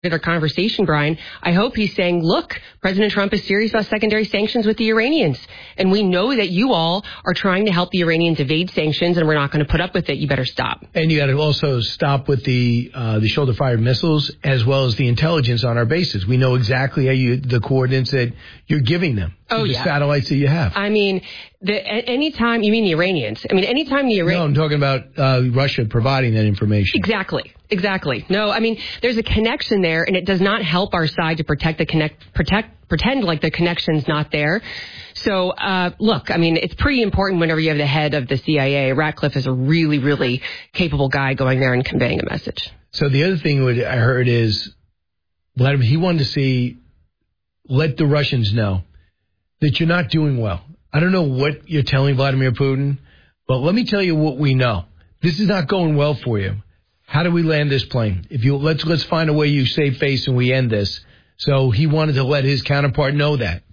our conversation, Brian, I hope he's saying, look, President Trump is serious about secondary sanctions with the Iranians. And we know that you all are trying to help the Iranians evade sanctions, and we're not going to put up with it. You better stop. And you got to also stop with the shoulder-fired missiles as well as the intelligence on our bases. We know exactly the coordinates that you're giving them. The satellites that you have. I mean, anytime, you mean the Iranians? I mean, anytime the Iranians... No, I'm talking about Russia providing that information. Exactly. No, I mean, there's a connection there, and it does not help our side to pretend like the connection's not there. So, look, I mean, it's pretty important whenever you have the head of the CIA. Ratcliffe is a really, really capable guy going there and conveying a message. So the other thing I heard is, Vladimir, he wanted to let the Russians know that you're not doing well. I don't know what you're telling Vladimir Putin, but let me tell you what we know. This is not going well for you. How do we land this plane? Let's find a way you save face and we end this. So he wanted to let his counterpart know that.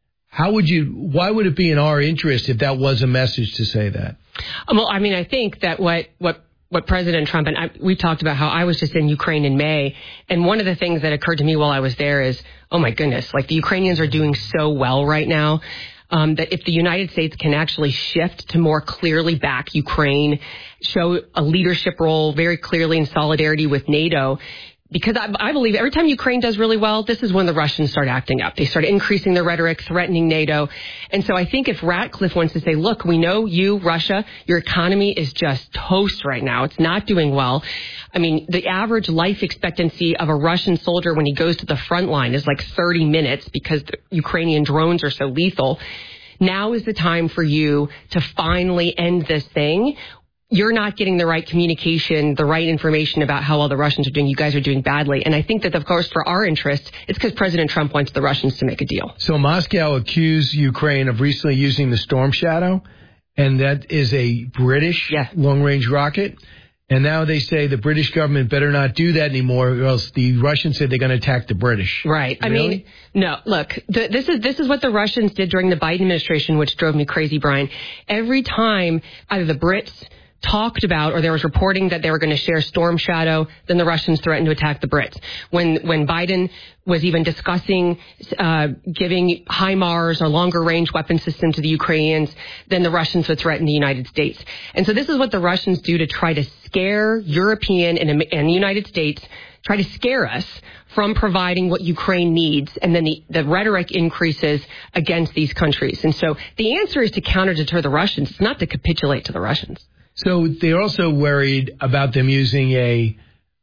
Why would it be in our interest if that was a message to say that? Well, I mean, I think that what President Trump, and we talked about how I was just in Ukraine in May, and one of the things that occurred to me while I was there is, oh my goodness, like the Ukrainians are doing so well right now, that if the United States can actually shift to more clearly back Ukraine, show a leadership role very clearly in solidarity with NATO, because I believe every time Ukraine does really well, this is when the Russians start acting up. They start increasing their rhetoric, threatening NATO. And so I think if Ratcliffe wants to say, look, we know you, Russia, your economy is just toast right now. It's not doing well. I mean, the average life expectancy of a Russian soldier when he goes to the front line is like 30 minutes because the Ukrainian drones are so lethal. Now is the time for you to finally end this thing. You're not getting the right communication, the right information about how well the Russians are doing. You guys are doing badly. And I think that, of course, for our interest, it's because President Trump wants the Russians to make a deal. So Moscow accused Ukraine of recently using the Storm Shadow, and that is a British long-range rocket. And now they say the British government better not do that anymore, or else the Russians said they're going to attack the British. Right. Really? I mean, no, look, this is what the Russians did during the Biden administration, which drove me crazy, Brian. Every time either the Brits talked about, or there was reporting that they were going to share Storm Shadow, then the Russians threatened to attack the Brits. When Biden was even discussing giving HIMARS or longer range weapon system to the Ukrainians, then the Russians would threaten the United States. And so this is what the Russians do to try to scare European and the United States, try to scare us from providing what Ukraine needs, and then the rhetoric increases against these countries. And so the answer is to counter-deter the Russians. It's not to capitulate to the Russians. So they're also worried about them using a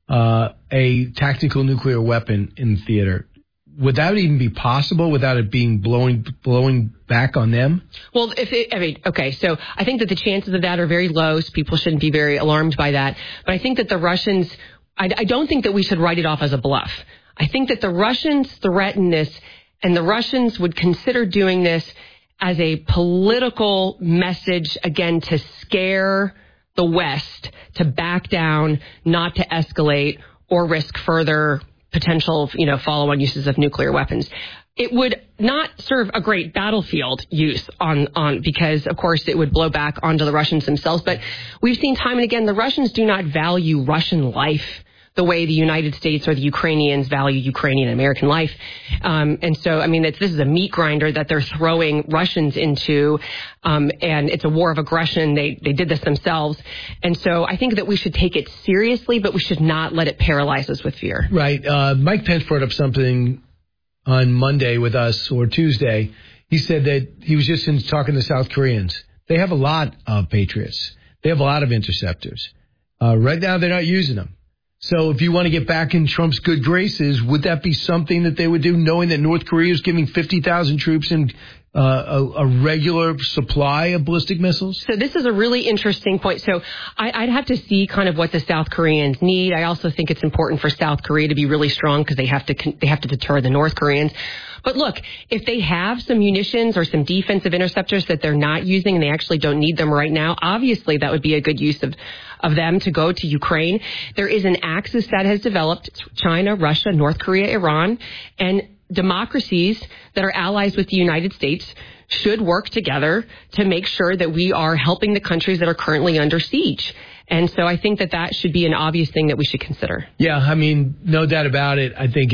tactical nuclear weapon in theater. Would that even be possible without it being blowing back on them? Well, okay, so I think that the chances of that are very low, so people shouldn't be very alarmed by that. But I think that the Russians, I don't think that we should write it off as a bluff. I think that the Russians threaten this, and the Russians would consider doing this as a political message, again, to scare the West to back down, not to escalate or risk further potential, follow-on uses of nuclear weapons. It would not serve a great battlefield use on because, of course, it would blow back onto the Russians themselves. But we've seen time and again, the Russians do not value Russian life the way the United States or the Ukrainians value Ukrainian and American life. And so, I mean, this is a meat grinder that they're throwing Russians into, and it's a war of aggression. They did this themselves. And so I think that we should take it seriously, but we should not let it paralyze us with fear. Right. Mike Pence brought up something on Monday with us, or Tuesday. He said that he was just talking to South Koreans. They have a lot of Patriots. They have a lot of interceptors. Right now, they're not using them. So if you want to get back in Trump's good graces, would that be something that they would do, knowing that North Korea is giving 50,000 troops and a regular supply of ballistic missiles? So this is a really interesting point. So I'd have to see kind of what the South Koreans need. I also think it's important for South Korea to be really strong because they have to deter the North Koreans. But look, if they have some munitions or some defensive interceptors that they're not using and they actually don't need them right now, obviously that would be a good use of them to go to Ukraine. There is an axis that has developed. It's China, Russia, North Korea, Iran, and democracies that are allies with the United States should work together to make sure that we are helping the countries that are currently under siege. And so I think that should be an obvious thing that we should consider. Yeah, I mean, no doubt about it. I think